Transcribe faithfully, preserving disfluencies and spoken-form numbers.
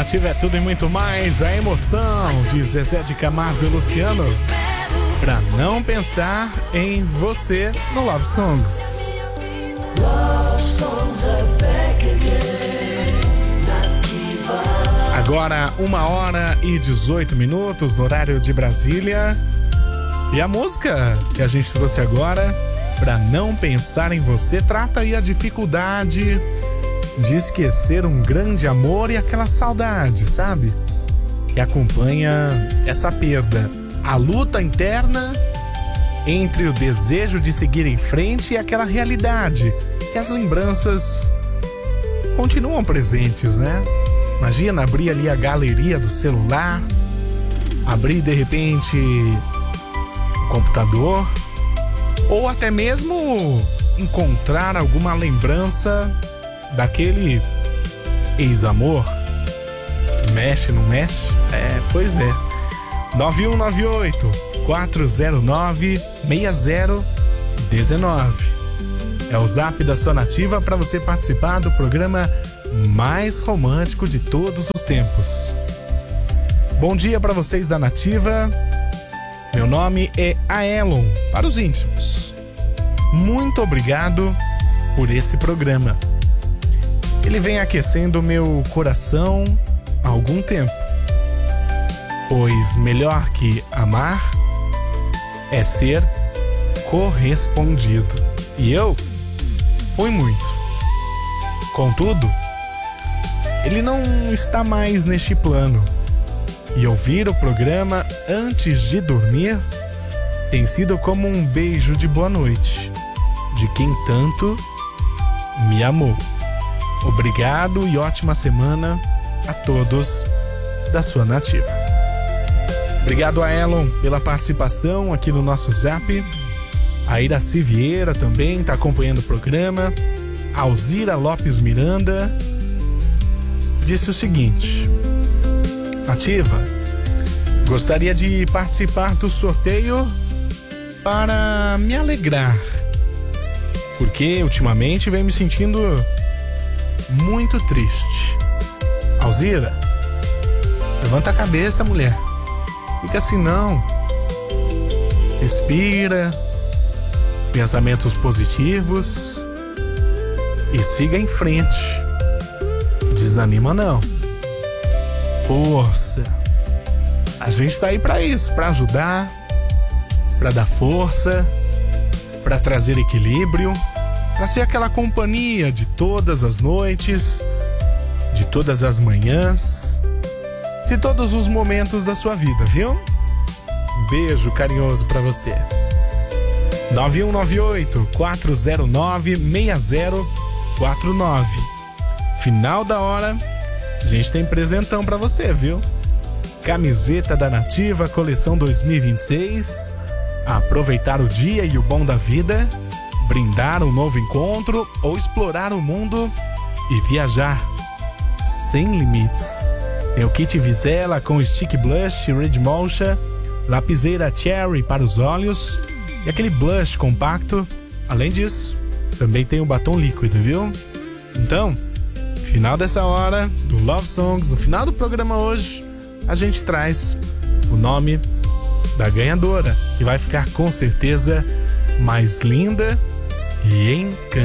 Nativa é tudo e muito mais, a emoção de Zezé de Camargo e Luciano. Pra não pensar em você no Love Songs. Love songs are back again. Nativa. Agora, uma hora e dezoito minutos no horário de Brasília. E a música que a gente trouxe agora, Pra não pensar em você, trata aí a dificuldade de esquecer um grande amor e aquela saudade, sabe? Que acompanha essa perda. A luta interna entre o desejo de seguir em frente e aquela realidade que as lembranças continuam presentes, né? Imagina abrir ali a galeria do celular, abrir de repente o computador, ou até mesmo encontrar alguma lembrança daquele ex-amor. Mexe, não mexe? É, pois é. nove um nove oito, quatro zero nove, seis zero um nove é o zap da sua Nativa para você participar do programa mais romântico de todos os tempos. Bom dia para vocês da Nativa. Meu nome é Aelon, para os íntimos. Muito obrigado por esse programa. Ele vem aquecendo meu coração há algum tempo. Pois melhor que amar é ser correspondido. E eu fui muito. Contudo, ele não está mais neste plano. E ouvir o programa antes de dormir tem sido como um beijo de boa noite de quem tanto me amou. Obrigado e ótima semana a todos da sua Nativa. Obrigado a Elon pela participação aqui no nosso Zap. A Iraci Vieira também está acompanhando o programa. A Alzira Lopes Miranda disse o seguinte: Nativa, gostaria de participar do sorteio para me alegrar, porque ultimamente venho me sentindo muito triste. Alzira, levanta a cabeça, mulher. Fica assim não. Respira, pensamentos positivos e siga em frente. Desanima não. Força. A gente tá aí pra isso, pra ajudar, pra dar força, pra trazer equilíbrio, pra ser aquela companhia de todas as noites, de todas as manhãs, de todos os momentos da sua vida, viu? Um beijo carinhoso pra você. nove um nove oito, quatro zero nove, seis zero quatro nove. Final da hora, a gente tem presentão pra você, viu? Camiseta da Nativa, coleção dois mil e vinte e seis. Aproveitar o dia e o bom da vida, brindar um novo encontro ou explorar o mundo e viajar sem limites. Tem o kit Vizela com stick blush Red Mocha, lapiseira Cherry para os olhos e aquele blush compacto. Além disso, também tem o batom líquido, viu? Então, final dessa hora do Love Songs, no final do programa hoje, a gente traz o nome da ganhadora, que vai ficar com certeza mais linda e encantadora.